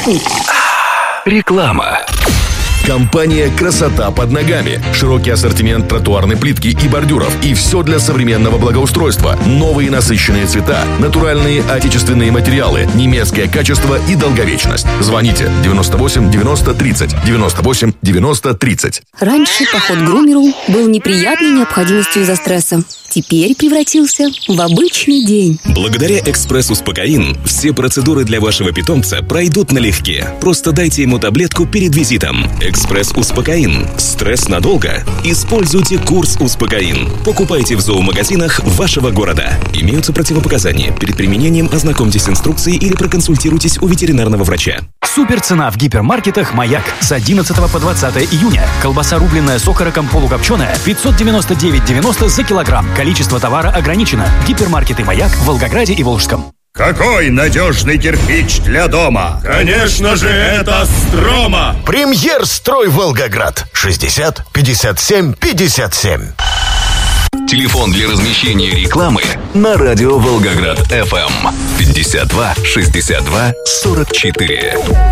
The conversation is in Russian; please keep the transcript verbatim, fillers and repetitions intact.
отдохни. Реклама. Компания «Красота под ногами». Широкий ассортимент тротуарной плитки и бордюров. И все для современного благоустройства. Новые насыщенные цвета, натуральные отечественные материалы, немецкое качество и долговечность. Звоните девяносто восемь девяносто тридцать, девяносто восемь девяносто тридцать. Раньше поход к грумеру был неприятной необходимостью из-за стресса. Теперь превратился в обычный день. Благодаря «Экспресс-Успокоин» все процедуры для вашего питомца пройдут налегке. Просто дайте ему таблетку перед визитом. «Экспресс-Успокоин». Стресс надолго? Используйте курс «Успокоин». Покупайте в зоомагазинах вашего города. Имеются противопоказания. Перед применением ознакомьтесь с инструкцией или проконсультируйтесь у ветеринарного врача. Суперцена в гипермаркетах «Маяк» с одиннадцатого по двадцатое июня. Колбаса рубленная с окороком полукопченая пятьсот девяносто девять девяносто за килограмм. Количество товара ограничено. Гипермаркеты «Маяк» в Волгограде и Волжском. Какой надежный кирпич для дома? Конечно же, это «Строма». Премьер-строй Волгоград. шестьдесят пятьдесят семь пятьдесят семь. Телефон для размещения рекламы на радио Волгоград эф эм пятьдесят два шестьдесят два сорок четыре.